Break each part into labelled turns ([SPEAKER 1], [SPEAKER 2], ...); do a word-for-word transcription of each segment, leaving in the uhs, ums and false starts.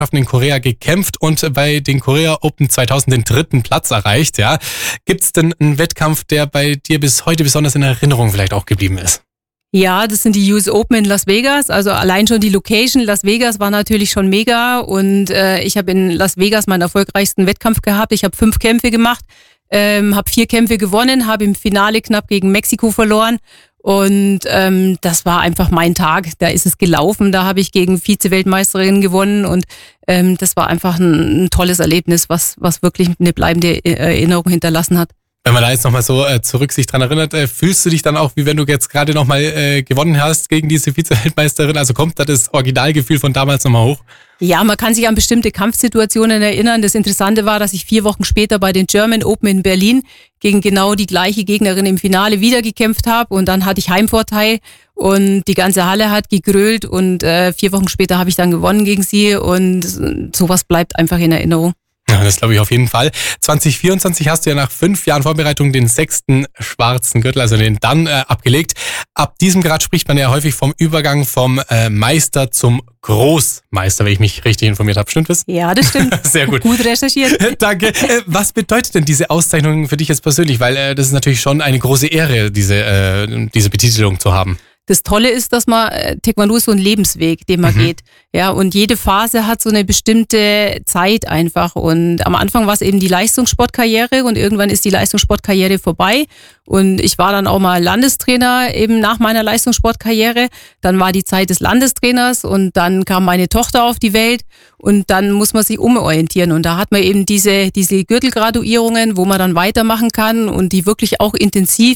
[SPEAKER 1] in Korea gekämpft und bei den Korea Open zweitausend den dritten Platz erreicht. Ja. Gibt es denn einen Wettkampf, der bei dir bis heute besonders in Erinnerung vielleicht auch geblieben ist?
[SPEAKER 2] Ja, das sind die U S Open in Las Vegas. Also allein schon die Location Las Vegas war natürlich schon mega. Und äh, ich habe in Las Vegas meinen erfolgreichsten Wettkampf gehabt. Ich habe fünf Kämpfe gemacht, ähm, habe vier Kämpfe gewonnen, habe im Finale knapp gegen Mexiko verloren. Und ähm, das war einfach mein Tag. Da ist es gelaufen. Da habe ich gegen Vize-Weltmeisterin gewonnen. Und ähm, das war einfach ein, ein tolles Erlebnis, was, was wirklich eine bleibende Erinnerung hinterlassen hat.
[SPEAKER 1] Wenn man da jetzt nochmal so äh, zurück sich dran erinnert, äh, fühlst du dich dann auch, wie wenn du jetzt gerade nochmal äh, gewonnen hast gegen diese Vize-Weltmeisterin? Also kommt da das Originalgefühl von damals nochmal hoch?
[SPEAKER 2] Ja, man kann sich an bestimmte Kampfsituationen erinnern. Das Interessante war, dass ich vier Wochen später bei den German Open in Berlin gegen genau die gleiche Gegnerin im Finale wieder gekämpft habe. Und dann hatte ich Heimvorteil und die ganze Halle hat gegrölt. Und äh, vier Wochen später habe ich dann gewonnen gegen sie. Und sowas bleibt einfach in Erinnerung.
[SPEAKER 1] Ja, das glaube ich auf jeden Fall. zwanzig vierundzwanzig hast du ja nach fünf Jahren Vorbereitung den sechsten schwarzen Gürtel, also den dann äh, abgelegt. Ab diesem Grad spricht man ja häufig vom Übergang vom äh, Meister zum Großmeister, wenn ich mich richtig informiert habe. Stimmt das?
[SPEAKER 2] Ja, das stimmt.
[SPEAKER 1] Sehr gut.
[SPEAKER 2] Gut recherchiert.
[SPEAKER 1] Danke. Äh, was bedeutet denn diese Auszeichnung für dich jetzt persönlich? Weil äh, das ist natürlich schon eine große Ehre, diese, äh, diese Betitelung zu haben.
[SPEAKER 2] Das Tolle ist, dass man, Taekwondo ist so ein Lebensweg, den man mhm. geht. Ja, und jede Phase hat so eine bestimmte Zeit einfach. Und am Anfang war es eben die Leistungssportkarriere und irgendwann ist die Leistungssportkarriere vorbei. Und ich war dann auch mal Landestrainer eben nach meiner Leistungssportkarriere. Dann war die Zeit des Landestrainers und dann kam meine Tochter auf die Welt und dann muss man sich umorientieren. Und da hat man eben diese, diese Gürtelgraduierungen, wo man dann weitermachen kann und die wirklich auch intensiv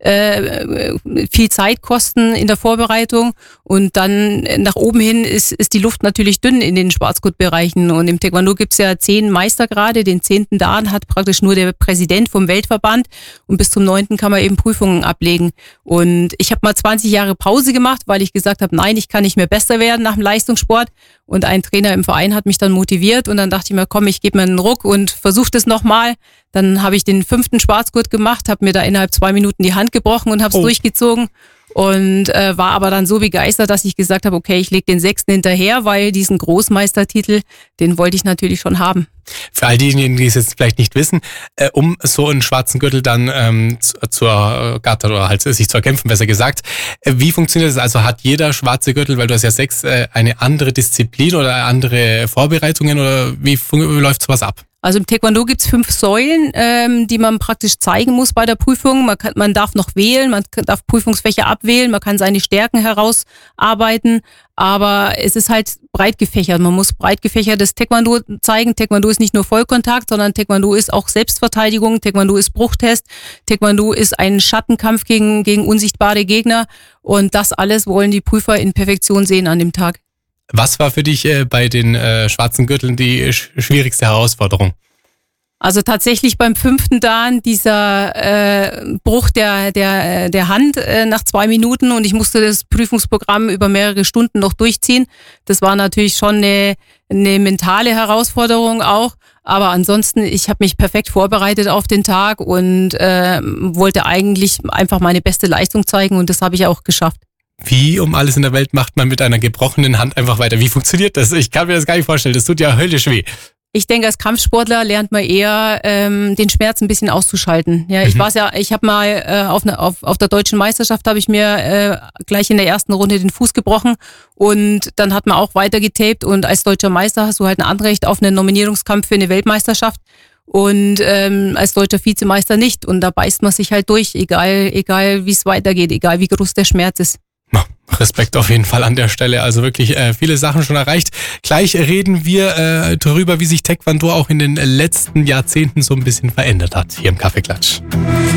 [SPEAKER 2] äh, viel Zeit kosten in der Vorbereitung. Und dann nach oben hin ist, ist die Luft natürlich dünn in den Schwarzgurtbereichen. Und im Taekwondo gibt's ja zehn Meistergrade. Den zehnten Dan hat praktisch nur der Präsident vom Weltverband. Und bis zum neunten kann man eben Prüfungen ablegen. Und ich habe mal zwanzig Jahre Pause gemacht, weil ich gesagt habe, nein, ich kann nicht mehr besser werden nach dem Leistungssport. Und ein Trainer im Verein hat mich dann motiviert. Und dann dachte ich mir, komm, ich gebe mir einen Ruck und versuche das nochmal. Dann habe ich den fünften Schwarzgurt gemacht, habe mir da innerhalb zwei Minuten die Hand gebrochen und habe es oh. durchgezogen. Und äh, war aber dann so begeistert, dass ich gesagt habe, okay, ich lege den sechsten hinterher, weil diesen Großmeistertitel, den wollte ich natürlich schon haben.
[SPEAKER 1] Für all diejenigen, die es jetzt vielleicht nicht wissen, äh, um so einen schwarzen Gürtel dann ähm, zu, zur ergattern oder halt sich zu erkämpfen, besser gesagt. Äh, wie funktioniert das? Also hat jeder schwarze Gürtel, weil du hast ja sechs, äh, eine andere Disziplin oder andere Vorbereitungen oder wie, wie läuft sowas ab?
[SPEAKER 2] Also im Taekwondo gibt's fünf Säulen, ähm, die man praktisch zeigen muss bei der Prüfung. Man, kann, man darf noch wählen, man darf Prüfungsfächer abwählen, man kann seine Stärken herausarbeiten, aber es ist halt breit gefächert. Man muss breit gefächertes Taekwondo zeigen. Taekwondo ist nicht nur Vollkontakt, sondern Taekwondo ist auch Selbstverteidigung, Taekwondo ist Bruchtest, Taekwondo ist ein Schattenkampf gegen, gegen unsichtbare Gegner und das alles wollen die Prüfer in Perfektion sehen an dem Tag.
[SPEAKER 1] Was war für dich äh, bei den äh, schwarzen Gürteln die sch- schwierigste Herausforderung?
[SPEAKER 2] Also tatsächlich beim fünften Dan dieser äh, Bruch der der der Hand äh, nach zwei Minuten und ich musste das Prüfungsprogramm über mehrere Stunden noch durchziehen. Das war natürlich schon eine, eine mentale Herausforderung auch. Aber ansonsten, ich habe mich perfekt vorbereitet auf den Tag und äh, wollte eigentlich einfach meine beste Leistung zeigen und das habe ich auch geschafft.
[SPEAKER 1] Wie um alles in der Welt macht man mit einer gebrochenen Hand einfach weiter? Wie funktioniert das? Ich kann mir das gar nicht vorstellen. Das tut ja höllisch weh.
[SPEAKER 2] Ich denke, als Kampfsportler lernt man eher, ähm, den Schmerz ein bisschen auszuschalten. Ja, ich mhm. weiß ja, ich habe mal äh, auf, ne, auf, auf der deutschen Meisterschaft habe ich mir äh, gleich in der ersten Runde den Fuß gebrochen und dann hat man auch weiter getaped und als deutscher Meister hast du halt ein Anrecht auf einen Nominierungskampf für eine Weltmeisterschaft. Und ähm, als deutscher Vizemeister nicht. Und da beißt man sich halt durch, egal, egal wie es weitergeht, egal wie groß der Schmerz ist.
[SPEAKER 1] Respekt auf jeden Fall an der Stelle, also wirklich äh, viele Sachen schon erreicht. Gleich reden wir äh, darüber, wie sich Taekwondo auch in den letzten Jahrzehnten so ein bisschen verändert hat, hier im Kaffeeklatsch.